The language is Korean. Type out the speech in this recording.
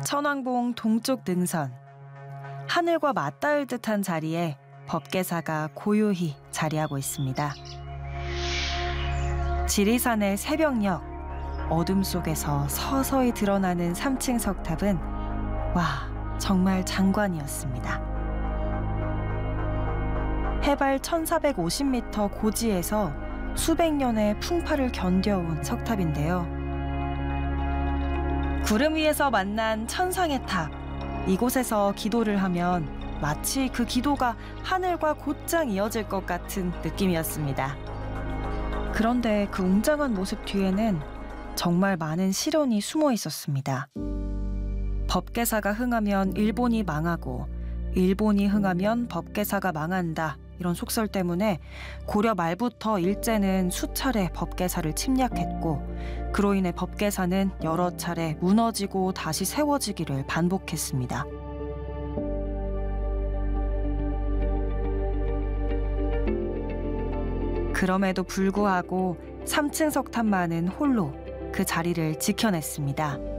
천왕봉 동쪽 능선. 하늘과 맞닿을 듯한 자리에 법계사가 고요히 자리하고 있습니다. 지리산의 새벽녘, 어둠 속에서 서서히 드러나는 3층 석탑은 와, 정말 장관이었습니다. 해발 1450m 고지에서 수백 년의 풍파를 견뎌온 석탑인데요. 구름 위에서 만난 천상의 탑. 이곳에서 기도를 하면 마치 그 기도가 하늘과 곧장 이어질 것 같은 느낌이었습니다. 그런데 그 웅장한 모습 뒤에는 정말 많은 시련이 숨어 있었습니다. 법계사가 흥하면 일본이 망하고 일본이 흥하면 법계사가 망한다. 이런 속설 때문에 고려 말부터 일제는 수차례 법계사를 침략했고 그로 인해 법계사는 여러 차례 무너지고 다시 세워지기를 반복했습니다. 그럼에도 불구하고 3층 석탑만은 홀로 그 자리를 지켜냈습니다.